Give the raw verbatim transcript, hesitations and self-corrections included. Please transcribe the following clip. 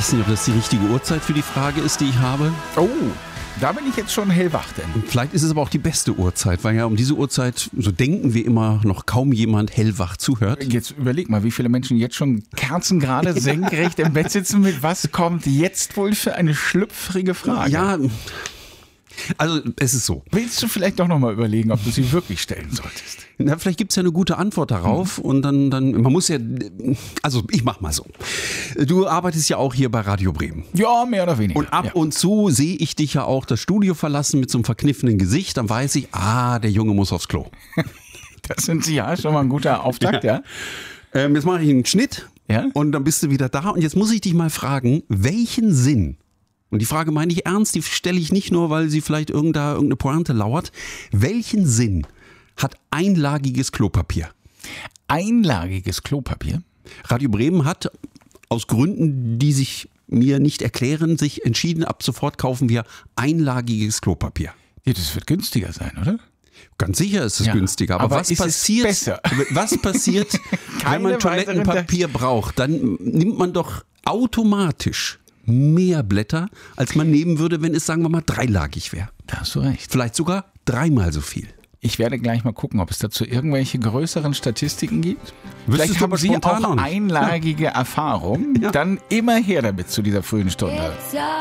weiß nicht, ob das die richtige Uhrzeit für die Frage ist, die ich habe. Oh, da bin ich jetzt schon hellwach denn. Und vielleicht ist es aber auch die beste Uhrzeit, weil ja um diese Uhrzeit, so denken wir immer, noch kaum jemand hellwach zuhört. Jetzt überleg mal, wie viele Menschen jetzt schon kerzengerade senkrecht im Bett sitzen mit was kommt jetzt wohl für eine schlüpfrige Frage? Ja, also es ist so. Willst du vielleicht doch nochmal überlegen, ob du sie wirklich stellen solltest? Na, vielleicht gibt es ja eine gute Antwort darauf mhm. und dann, dann, man muss ja, also ich mach mal so. Du arbeitest ja auch hier bei Radio Bremen. Ja, mehr oder weniger. Und ab ja. und zu sehe ich dich ja auch das Studio verlassen mit so einem verkniffenen Gesicht, dann weiß ich, ah, der Junge muss aufs Klo. Das sind Sie ja schon mal ein guter Auftakt, ja. ja. Ähm, jetzt mache ich einen Schnitt ja? und dann bist du wieder da und jetzt muss ich dich mal fragen, welchen Sinn, und die Frage meine ich ernst, die stelle ich nicht nur, weil sie vielleicht irgendeine, irgendeine Pointe lauert, welchen Sinn hat einlagiges Klopapier? Einlagiges Klopapier? Radio Bremen hat aus Gründen, die sich mir nicht erklären, sich entschieden, ab sofort kaufen wir einlagiges Klopapier. Ja, das wird günstiger sein, oder? Ganz sicher ist es ja, günstiger. Aber, aber was passiert, besser? was passiert wenn man Toilettenpapier braucht? Dann nimmt man doch automatisch mehr Blätter, als man nehmen würde, wenn es, sagen wir mal, dreilagig wäre. Da hast du recht. Vielleicht sogar dreimal so viel. Ich werde gleich mal gucken, ob es dazu irgendwelche größeren Statistiken gibt. Wüsstest Vielleicht haben Sie auch einlagige ja. Erfahrung. Ja. Dann immer her damit zu dieser frühen Stunde.